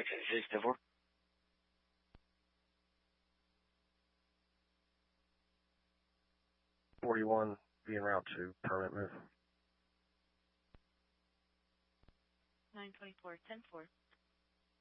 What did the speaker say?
6 41 being route 2, permanent move. 924, 10-4.